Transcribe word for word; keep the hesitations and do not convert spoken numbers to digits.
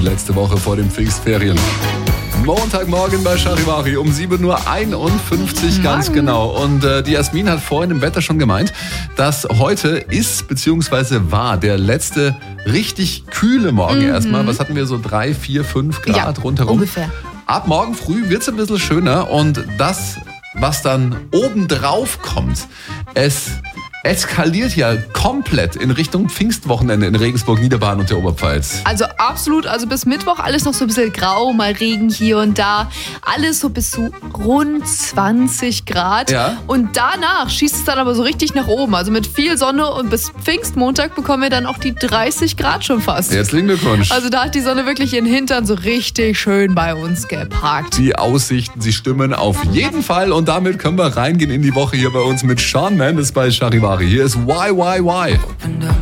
letzte Woche vor den Pfingstferien. Montagmorgen bei Charivari um sieben Uhr einundfünfzig ganz genau. Und äh, die Jasmin hat vorhin im Wetter schon gemeint, dass heute ist bzw. war der letzte richtig kühle Morgen mhm. erstmal. Was hatten wir, so drei, vier, fünf Grad ja, rundherum? Ungefähr. Ab morgen früh wird es ein bisschen schöner und das, was dann obendrauf kommt, es eskaliert ja komplett in Richtung Pfingstwochenende in Regensburg, Niederbayern und der Oberpfalz. Also absolut, also bis Mittwoch alles noch so ein bisschen grau, mal Regen hier und da. Alles so bis zu rund zwanzig Grad. Ja. Und danach schießt es dann aber so richtig nach oben. Also mit viel Sonne und bis Pfingstmontag bekommen wir dann auch die dreißig Grad schon fast. Herzlichen Glückwunsch. Also da hat die Sonne wirklich ihren Hintern so richtig schön bei uns geparkt. Die Aussichten, sie stimmen auf jeden Fall. Und damit können wir reingehen in die Woche hier bei uns mit Shawn Mendes bei Charivari. Hier ist Why, Why, Why.